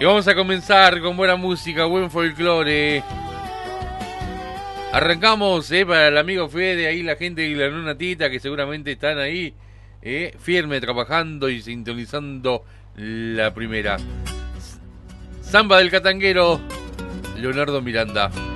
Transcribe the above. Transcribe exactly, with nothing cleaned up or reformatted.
Y vamos a comenzar con buena música, buen folclore. Arrancamos, eh, para el amigo Fede, ahí la gente de la Nona Tita, que seguramente están ahí, eh, firme, trabajando y sintonizando la primera. Samba del Catanguero, Leonardo Miranda.